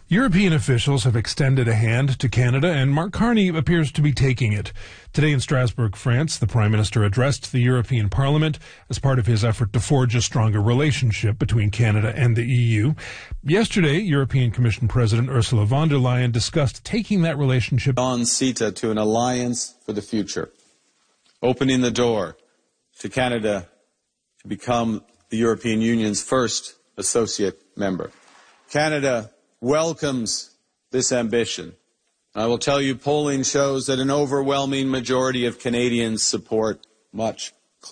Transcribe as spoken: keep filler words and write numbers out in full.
European officials have extended a hand to Canada, and Mark Carney appears to be taking it. Today in Strasbourg, France, the Prime Minister addressed the European Parliament as part of his effort to forge a stronger relationship between Canada and the E U. Yesterday, European Commission President Ursula von der Leyen discussed taking that relationship on CETA to an alliance for the future, opening the door to Canada to become the European Union's first associate member. Canada welcomes this ambition. I will tell you, polling shows that an overwhelming majority of Canadians support much